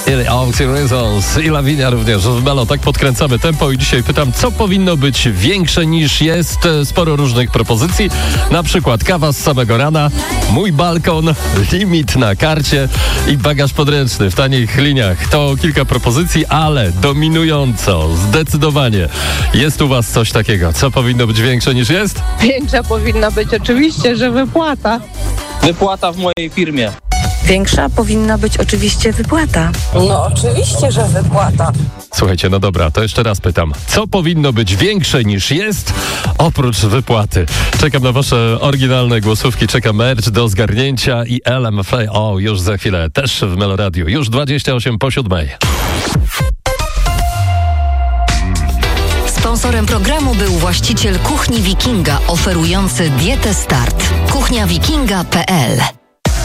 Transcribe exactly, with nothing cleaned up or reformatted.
Auction Reasons i Lavinia również w Melo. Tak podkręcamy tempo i dzisiaj pytam, co powinno być większe niż jest? Sporo różnych propozycji, na przykład kawa z samego rana, mój balkon, limit na karcie i bagaż podręczny w tanich liniach. To kilka propozycji, ale dominująco, zdecydowanie jest u was coś takiego. Co powinno być większe niż jest? Większa powinna być oczywiście, że wypłata. Wypłata w mojej firmie. Większa powinna być oczywiście wypłata. No oczywiście, że wypłata. Słuchajcie, no dobra, to jeszcze raz pytam. Co powinno być większe niż jest, oprócz wypłaty? Czekam na wasze oryginalne głosówki, czekam merch do zgarnięcia i L M F A. O, już za chwilę, też w Meloradiu. Już dwadzieścia osiem po siódmej. Sponsorem programu był właściciel Kuchni Wikinga, oferujący dietę Start. kuchnia wikinga kropka p l